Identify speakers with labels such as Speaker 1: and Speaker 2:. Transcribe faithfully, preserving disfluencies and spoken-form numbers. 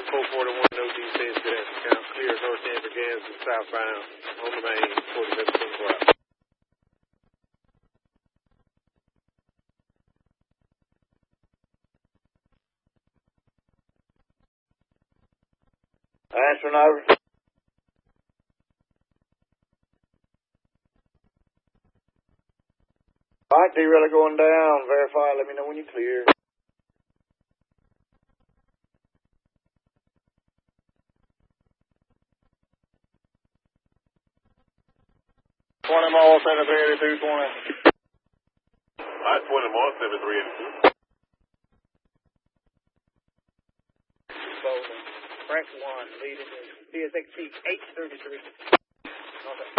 Speaker 1: four forty-one, no defense, good answer count. Clear north end for Gansden, southbound, on the main, forty-seven twenty-four out.
Speaker 2: Answering over. Alright, T-Rilla going down. Verify, let me know when you clear. twenty miles, seventy-three eighty-two, twenty.
Speaker 1: Alright, twenty miles, seventy-three eighty-two.
Speaker 3: Bowling. Frank one, leading is P S X T eight thirty-three. Okay.